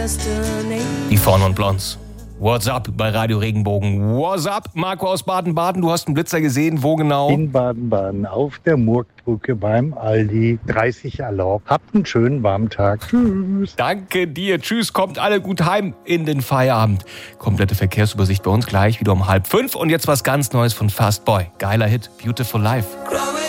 Die Vorn und Blondes. What's up bei Radio Regenbogen? What's up, Marco aus Baden-Baden? Du hast einen Blitzer gesehen, wo genau? In Baden-Baden, auf der Murgbrücke beim Aldi. 30 erlaubt. Habt einen schönen warmen Tag. Tschüss. Danke dir. Tschüss. Kommt alle gut heim in den Feierabend. Komplette Verkehrsübersicht bei uns gleich wieder um 4:30. Und jetzt was ganz Neues von Fast Boy. Geiler Hit. Beautiful Life.